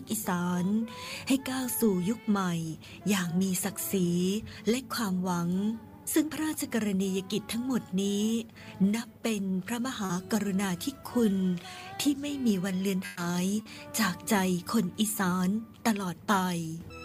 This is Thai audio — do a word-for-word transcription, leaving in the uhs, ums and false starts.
อีสานให้ก้าวสู่ยุคใหม่อย่างมีศักดิ์ศรีและความหวังซึ่งพระราชกรณียกิจทั้งหมดนี้นับเป็นพระมหากรุณาธิคุณที่ไม่มีวันเลือนหายจากใจคนอีสานตลอดไป